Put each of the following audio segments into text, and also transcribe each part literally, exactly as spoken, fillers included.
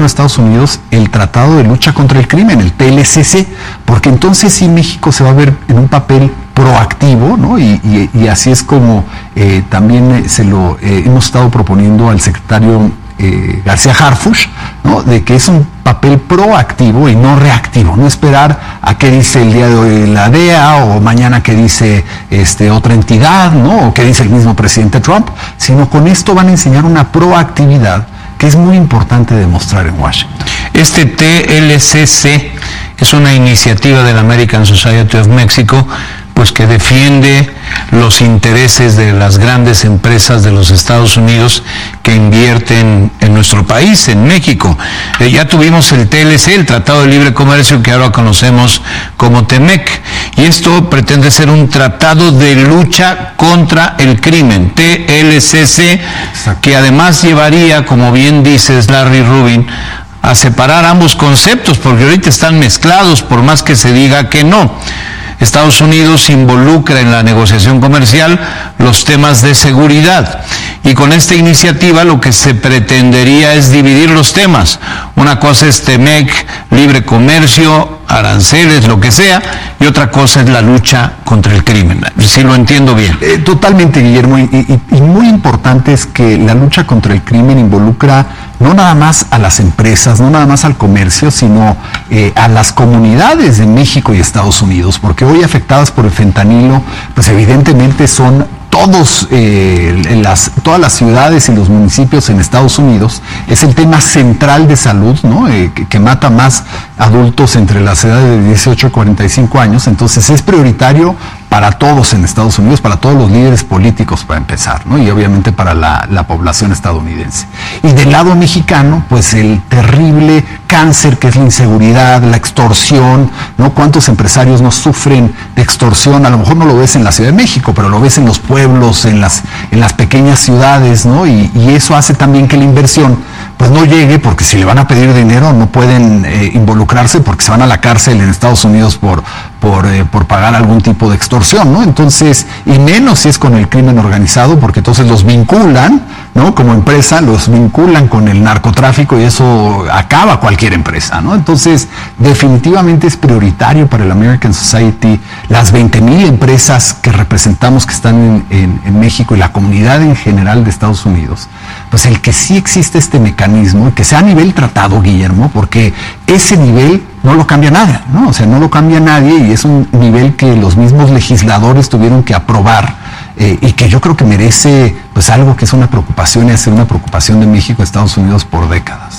de Estados Unidos el Tratado de Lucha contra el Crimen, el T L C C, porque entonces sí México se va a ver en un papel proactivo, ¿no? Y, y, y así es como eh, también se lo eh, hemos estado proponiendo al secretario eh, García Harfuch, ¿no? De que es un papel proactivo y no reactivo, no esperar a qué dice el día de hoy la D E A o mañana qué dice este, otra entidad, ¿no? O qué dice el mismo presidente Trump, sino con esto van a enseñar una proactividad que es muy importante demostrar en Washington. Este T L C C es una iniciativa de la American Society of Mexico, pues que defiende los intereses de las grandes empresas de los Estados Unidos que invierten en nuestro país, en México. Eh, ya tuvimos el T L C, el Tratado de Libre Comercio, que ahora conocemos como TEMEC, y esto pretende ser un tratado de lucha contra el crimen, T L C C, exacto, que además llevaría, como bien dices, Larry Rubin, a separar ambos conceptos, porque ahorita están mezclados, por más que se diga que no. Estados Unidos involucra en la negociación comercial los temas de seguridad, y con esta iniciativa lo que se pretendería es dividir los temas. Una cosa es TEMEC, libre comercio, aranceles, lo que sea, y otra cosa es la lucha contra el crimen, si lo entiendo bien. Eh, totalmente, Guillermo, y, y, y muy importante es que la lucha contra el crimen involucra no nada más a las empresas, no nada más al comercio, sino eh, a las comunidades de México y Estados Unidos, porque hoy afectadas por el fentanilo, pues evidentemente son todos, eh, en las, todas las ciudades y los municipios en Estados Unidos. Es el tema central de salud, ¿no? Eh, que, que mata más adultos entre las edades de dieciocho y cuarenta y cinco años, entonces es prioritario para todos en Estados Unidos, para todos los líderes políticos para empezar, ¿no? Y obviamente para la, la población estadounidense. Y del lado mexicano, pues el terrible cáncer que es la inseguridad, la extorsión, ¿no? ¿Cuántos empresarios no sufren de extorsión? A lo mejor no lo ves en la Ciudad de México, pero lo ves en los pueblos, en las, en las pequeñas ciudades, ¿no? Y, y eso hace también que la inversión pues no llegue, porque si le van a pedir dinero no pueden eh, involucrarse, porque se van a la cárcel en Estados Unidos por, por, eh, por pagar algún tipo de extorsión, ¿no? Entonces, y menos si es con el crimen organizado, porque entonces los vinculan, ¿no? Como empresa, los vinculan con el narcotráfico y eso acaba cualquier empresa, ¿no? Entonces, definitivamente es prioritario para el American Society, las veinte mil empresas que representamos que están en, en, en México y la comunidad en general de Estados Unidos, pues el que sí existe este mecanismo, que sea a nivel tratado, Guillermo, porque ese nivel no lo cambia nada, ¿no? O sea, no lo cambia nadie y es un nivel que los mismos legisladores tuvieron que aprobar eh, y que yo creo que merece pues algo que es una preocupación y ha sido una preocupación de México y Estados Unidos por décadas.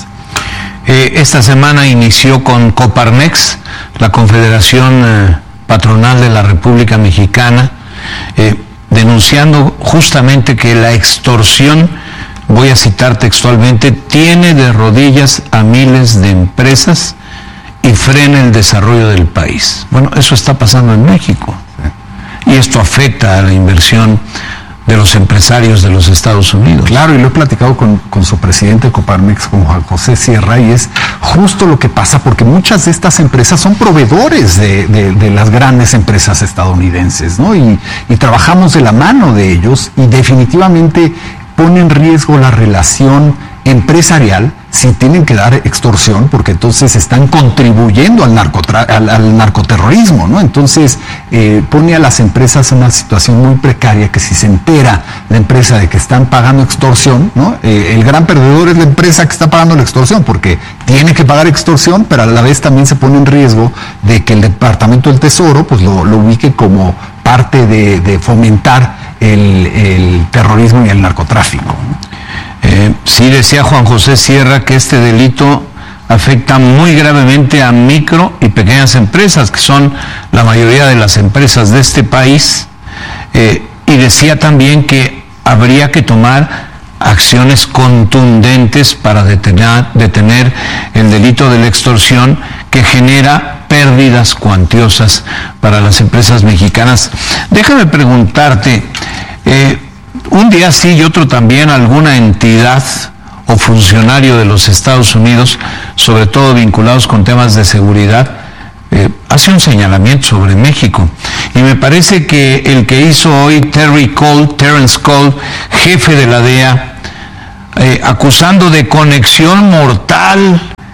Eh, esta semana inició con Coparmex, la Confederación eh, Patronal de la República Mexicana, eh, denunciando justamente que la extorsión, voy a citar textualmente, tiene de rodillas a miles de empresas y frena el desarrollo del país. Bueno, eso está pasando en México, ¿sí? Y esto afecta a la inversión de los empresarios de los Estados Unidos. Claro, y lo he platicado con, con su presidente de Coparmex, con Juan José Sierra, y es justo lo que pasa, porque muchas de estas empresas son proveedores de, de, de las grandes empresas estadounidenses, ¿no? Y, y trabajamos de la mano de ellos, y definitivamente pone en riesgo la relación empresarial si tienen que dar extorsión, porque entonces están contribuyendo al, narcotra al, al narcoterrorismo, ¿no? Entonces eh, pone a las empresas en una situación muy precaria, que si se entera la empresa de que están pagando extorsión, ¿no? Eh, el gran perdedor es la empresa que está pagando la extorsión, porque tiene que pagar extorsión, pero a la vez también se pone en riesgo de que el Departamento del Tesoro pues lo, lo ubique como parte de, de fomentar el, el terrorismo y el narcotráfico, ¿no? Eh, sí, decía Juan José Sierra que este delito afecta muy gravemente a micro y pequeñas empresas, que son la mayoría de las empresas de este país, eh, y decía también que habría que tomar acciones contundentes para detener, detener el delito de la extorsión, que genera pérdidas cuantiosas para las empresas mexicanas. Déjame preguntarte, eh, un día sí y otro también alguna entidad o funcionario de los Estados Unidos, sobre todo vinculados con temas de seguridad, eh, hace un señalamiento sobre México. Y me parece que el que hizo hoy Terry Cole, Terrence Cole, jefe de la D E A, eh, acusando de conexión mortal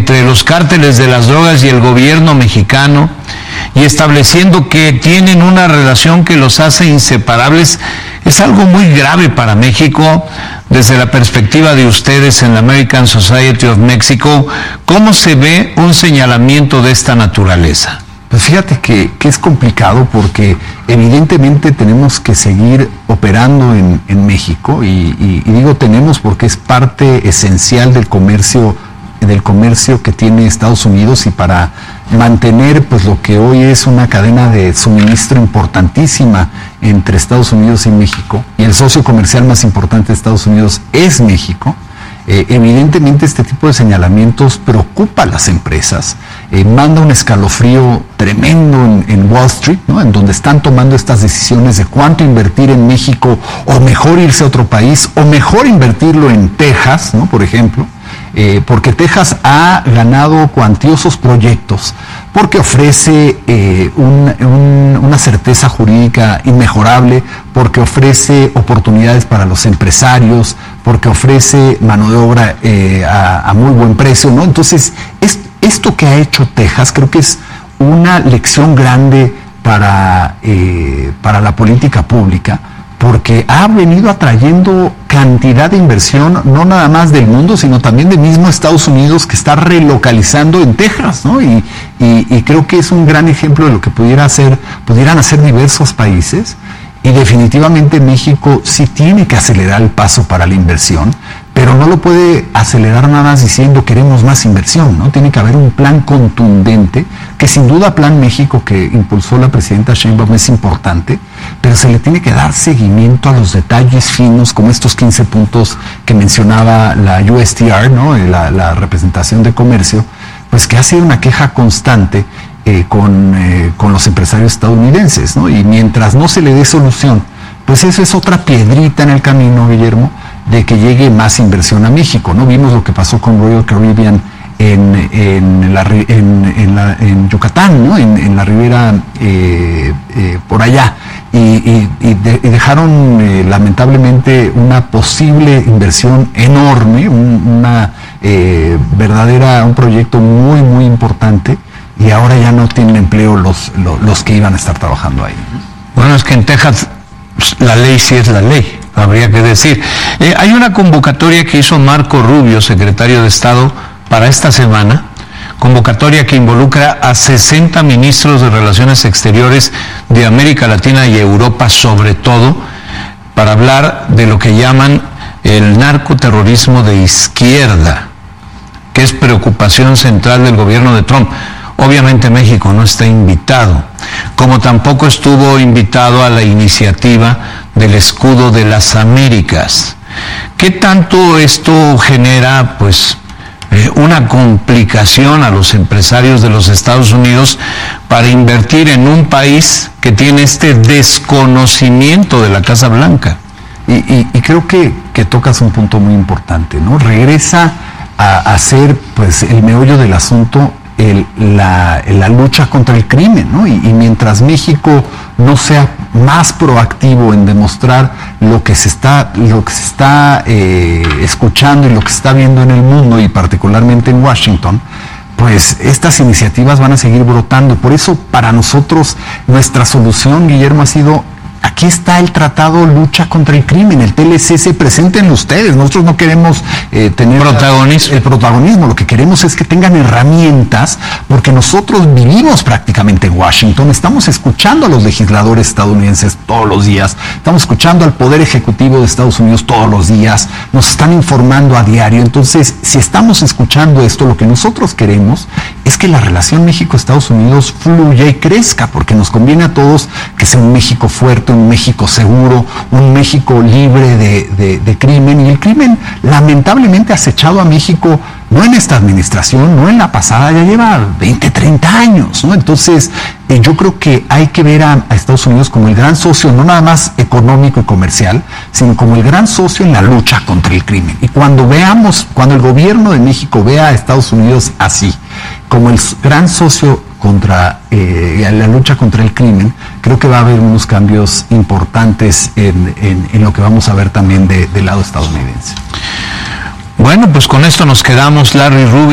entre los cárteles de las drogas y el gobierno mexicano, y estableciendo que tienen una relación que los hace inseparables, es algo muy grave para México. Desde la perspectiva de ustedes en la American Society of Mexico, ¿cómo se ve un señalamiento de esta naturaleza? Pues fíjate que, que es complicado porque evidentemente tenemos que seguir operando en, en México y, y, y digo tenemos porque es parte esencial del comercio del comercio que tiene Estados Unidos, y para mantener pues lo que hoy es una cadena de suministro importantísima entre Estados Unidos y México, y el socio comercial más importante de Estados Unidos es México. Eh, evidentemente este tipo de señalamientos preocupa a las empresas, eh, manda un escalofrío tremendo en, en Wall Street, ¿no? En donde están tomando estas decisiones de cuánto invertir en México, o mejor irse a otro país, o mejor invertirlo en Texas, ¿no? Por ejemplo, eh, porque Texas ha ganado cuantiosos proyectos, porque ofrece eh, un, un, una certeza jurídica inmejorable, porque ofrece oportunidades para los empresarios, porque ofrece mano de obra eh, a, a muy buen precio, ¿no? Entonces, es, esto que ha hecho Texas creo que es una lección grande para, eh, para la política pública, porque ha venido atrayendo cantidad de inversión, no nada más del mundo, sino también del mismo Estados Unidos, que está relocalizando en Texas, ¿no? Y, y, y creo que es un gran ejemplo de lo que pudiera hacer, pudieran hacer diversos países. Y definitivamente México sí tiene que acelerar el paso para la inversión, pero no lo puede acelerar nada más diciendo queremos más inversión, ¿no? Tiene que haber un plan contundente, que sin duda Plan México que impulsó la presidenta Sheinbaum es importante, pero se le tiene que dar seguimiento a los detalles finos, como estos quince puntos que mencionaba la U S T R, ¿no? La, la representación de comercio, pues que ha sido una queja constante Eh, con, eh, con los empresarios estadounidenses, ¿no? Y mientras no se le dé solución, pues eso es otra piedrita en el camino, Guillermo, de que llegue más inversión a México, ¿no? Vimos lo que pasó con Royal Caribbean en, en, la, en, en, la, en Yucatán, ¿no? En, en la ribera eh, eh, por allá, y, y, y, de, y dejaron eh, lamentablemente una posible inversión enorme, un, una eh, verdadera, un proyecto muy, muy importante, y ahora ya no tienen empleo los, los, los que iban a estar trabajando ahí. Bueno, es que en Texas la ley sí es la ley, habría que decir. Eh, hay una convocatoria que hizo Marco Rubio, secretario de Estado, para esta semana, convocatoria que involucra a sesenta ministros de Relaciones Exteriores de América Latina y Europa, sobre todo, para hablar de lo que llaman el narcoterrorismo de izquierda, que es preocupación central del gobierno de Trump. Obviamente México no está invitado, como tampoco estuvo invitado a la iniciativa del escudo de las Américas. ¿Qué tanto esto genera, pues, eh, una complicación a los empresarios de los Estados Unidos para invertir en un país que tiene este desconocimiento de la Casa Blanca? Y, y, y creo que, que tocas un punto muy importante, ¿no? Regresa a, a ser, pues, el meollo del asunto, El, la, la lucha contra el crimen, ¿no? Y, y mientras México no sea más proactivo en demostrar lo que se está, lo que se está eh, escuchando y lo que se está viendo en el mundo, y particularmente en Washington, pues estas iniciativas van a seguir brotando. Por eso, para nosotros, nuestra solución, Guillermo, ha sido: aquí está el Tratado Lucha contra el Crimen, el T L C C, preséntenlo ustedes. Nosotros no queremos eh, tener protagonismo. el protagonismo, lo que queremos es que tengan herramientas, porque nosotros vivimos prácticamente en Washington, estamos escuchando a los legisladores estadounidenses todos los días, estamos escuchando al Poder Ejecutivo de Estados Unidos todos los días, nos están informando a diario. Entonces, si estamos escuchando esto, lo que nosotros queremos es que la relación México-Estados Unidos fluya y crezca, porque nos conviene a todos que sea un México fuerte, un México seguro, un México libre de, de, de crimen. Y el crimen lamentablemente ha acechado a México, no en esta administración, no en la pasada, ya lleva veinte, treinta años, ¿no? Entonces, eh, yo creo que hay que ver a, a Estados Unidos como el gran socio, no nada más económico y comercial, sino como el gran socio en la lucha contra el crimen. Y cuando veamos, cuando el gobierno de México vea a Estados Unidos así, como el gran socio contra eh, la lucha contra el crimen, creo que va a haber unos cambios importantes en, en, en lo que vamos a ver también de, del lado estadounidense. Bueno, pues con esto nos quedamos, Larry Rubio.